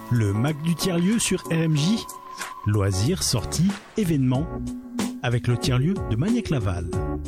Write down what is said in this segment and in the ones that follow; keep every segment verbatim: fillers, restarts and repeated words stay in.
Le Mac du tiers-lieu sur R M J. Loisirs, sorties, événements. Avec le tiers-lieu de Magnac-Laval.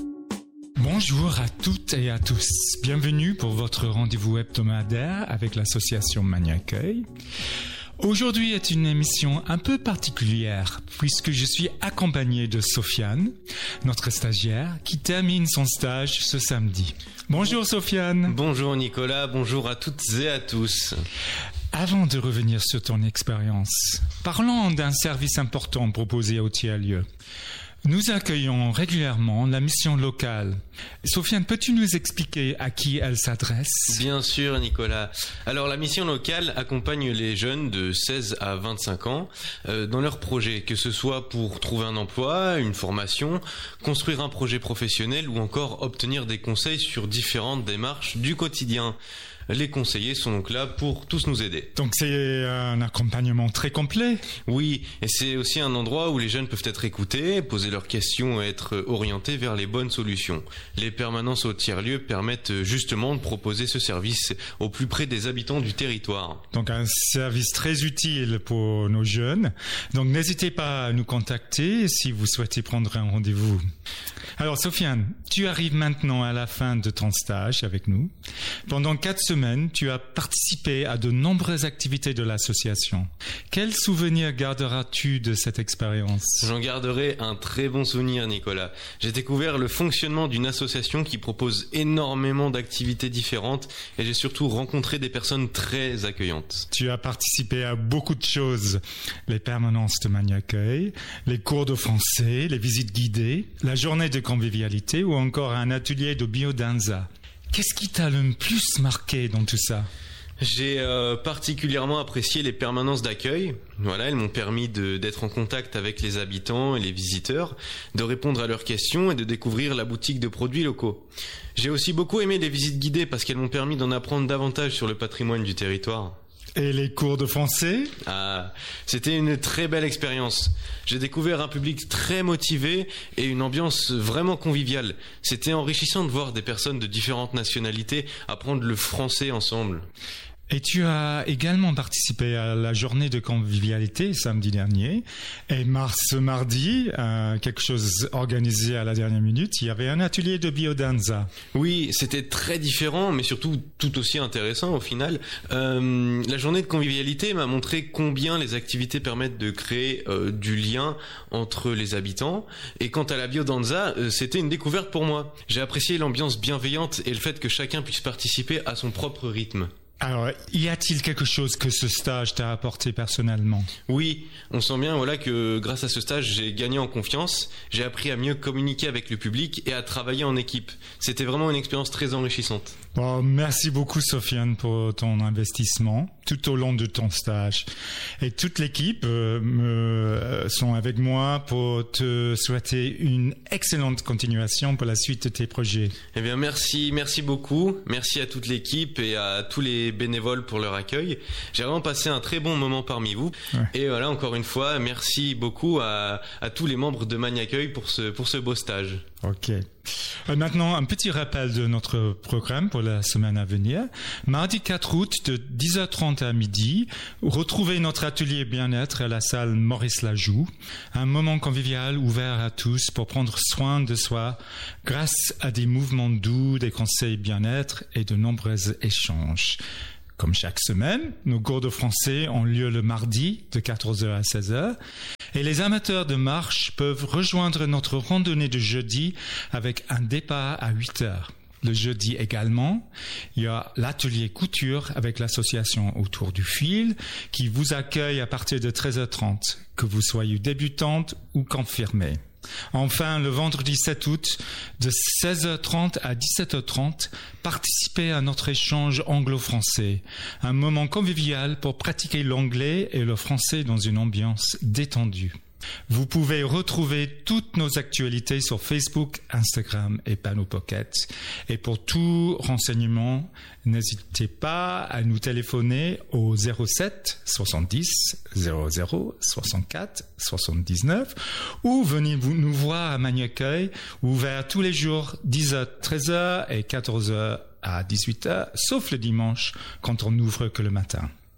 Bonjour à toutes et à tous. Bienvenue pour votre rendez-vous hebdomadaire avec l'association Magnac-Accueil. Aujourd'hui est une émission un peu particulière puisque je suis accompagné de Sofiane, notre stagiaire, qui termine son stage ce samedi. Bonjour Sofiane. Bonjour Nicolas, bonjour à toutes et à tous. Avant de revenir sur ton expérience, parlons d'un service important proposé au tiers-lieu. Nous accueillons régulièrement la mission locale. Sofiane, peux-tu nous expliquer à qui elle s'adresse ? Bien sûr, Nicolas. Alors, la mission locale accompagne les jeunes de seize à vingt-cinq ans euh, dans leurs projets, que ce soit pour trouver un emploi, une formation, construire un projet professionnel ou encore obtenir des conseils sur différentes démarches du quotidien. Les conseillers sont donc là pour tous nous aider. Donc c'est un accompagnement très complet ? Oui, et c'est aussi un endroit où les jeunes peuvent être écoutés, poser leurs questions et être orientés vers les bonnes solutions. Les permanences au tiers-lieu permettent justement de proposer ce service au plus près des habitants du territoire. Donc un service très utile pour nos jeunes. Donc n'hésitez pas à nous contacter si vous souhaitez prendre un rendez-vous. Alors Sofiane, tu arrives maintenant à la fin de ton stage avec nous. Pendant quatre semaines, tu as participé à de nombreuses activités de l'association. Quel souvenir garderas-tu de cette expérience ? J'en garderai un très bon souvenir, Nicolas. J'ai découvert le fonctionnement d'une association qui propose énormément d'activités différentes et j'ai surtout rencontré des personnes très accueillantes. Tu as participé à beaucoup de choses. Les permanences de Magnac-Accueil, les cours de français, les visites guidées, la journée de convivialité ou encore un atelier de biodanza. Qu'est-ce qui t'a le plus marqué dans tout ça ? J'ai euh, particulièrement apprécié les permanences d'accueil. Voilà, elles m'ont permis de, d'être en contact avec les habitants et les visiteurs, de répondre à leurs questions et de découvrir la boutique de produits locaux. J'ai aussi beaucoup aimé les visites guidées parce qu'elles m'ont permis d'en apprendre davantage sur le patrimoine du territoire. Et les cours de français ? Ah, c'était une très belle expérience. J'ai découvert un public très motivé et une ambiance vraiment conviviale. C'était enrichissant de voir des personnes de différentes nationalités apprendre le français ensemble. Et tu as également participé à la journée de convivialité samedi dernier. Et mars, mardi, euh, quelque chose organisé à la dernière minute, il y avait un atelier de biodanza. Oui, c'était très différent, mais surtout tout aussi intéressant au final. Euh, la journée de convivialité m'a montré combien les activités permettent de créer euh, du lien entre les habitants. Et quant à la biodanza, euh, c'était une découverte pour moi. J'ai apprécié l'ambiance bienveillante et le fait que chacun puisse participer à son propre rythme. Alors, y a-t-il quelque chose que ce stage t'a apporté personnellement ? Oui, on sent bien voilà, que grâce à ce stage, j'ai gagné en confiance, j'ai appris à mieux communiquer avec le public et à travailler en équipe. C'était vraiment une expérience très enrichissante. Bon, merci beaucoup Sofiane pour ton investissement tout au long de ton stage. Et toute l'équipe euh, me, euh, sont avec moi pour te souhaiter une excellente continuation pour la suite de tes projets. Eh bien, merci, merci beaucoup. Merci à toute l'équipe et à tous les bénévoles pour leur accueil. J'ai vraiment passé un très bon moment parmi vous. Ouais. Et voilà, encore une fois, merci beaucoup à, à tous les membres de Magnac-Accueil pour ce, pour ce beau stage. Ok. Euh, maintenant, un petit rappel de notre programme pour la semaine à venir. Mardi quatre août, de dix heures trente à midi, retrouvez notre atelier bien-être à la salle Maurice Lajoux. Un moment convivial ouvert à tous pour prendre soin de soi grâce à des mouvements doux, des conseils bien-être et de nombreux échanges. Comme chaque semaine, nos cours de français ont lieu le mardi de quatorze heures à seize heures et les amateurs de marche peuvent rejoindre notre randonnée de jeudi avec un départ à huit heures. Le jeudi également, il y a l'atelier couture avec l'association Autour du fil qui vous accueille à partir de treize heures trente, que vous soyez débutante ou confirmée. Enfin, le vendredi sept août, de seize heures trente à dix-sept heures trente, participez à notre échange anglo-français, un moment convivial pour pratiquer l'anglais et le français dans une ambiance détendue. Vous pouvez retrouver toutes nos actualités sur Facebook, Instagram et Panneau Pocket. Et pour tout renseignement, n'hésitez pas à nous téléphoner au zéro sept soixante-dix zéro zéro soixante-quatre soixante-dix-neuf ou venez nous voir à Magnac-Accueil, ouvert tous les jours dix heures treize heures et quatorze heures à dix-huit heures, sauf le dimanche quand on n'ouvre que le matin.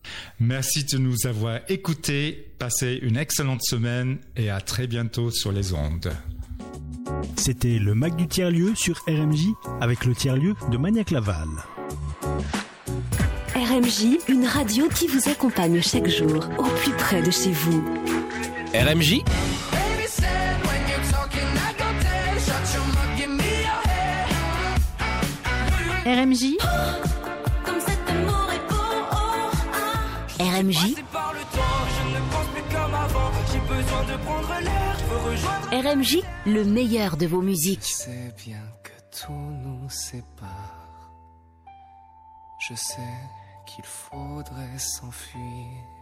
Merci de nous avoir écoutés. Passez une excellente semaine et à très bientôt sur les ondes. C'était le Mac du tiers-lieu sur R M J avec le tiers-lieu de Magnac-Laval. R M J, une radio qui vous accompagne chaque jour au plus près de chez vous. R M J R M J R M J R M J, le meilleur de vos musiques. Je sais bien que tout nous sépare. Je sais qu'il faudrait s'enfuir.